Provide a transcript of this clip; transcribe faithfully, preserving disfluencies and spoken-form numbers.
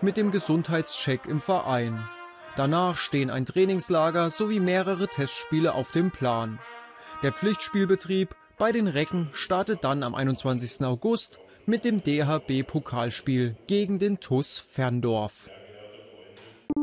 mit dem Gesundheitscheck im Verein. Danach stehen ein Trainingslager sowie mehrere Testspiele auf dem Plan. Der Pflichtspielbetrieb bei den Recken startet dann am einundzwanzigsten August mit dem D H B-Pokalspiel gegen den T U S Ferndorf.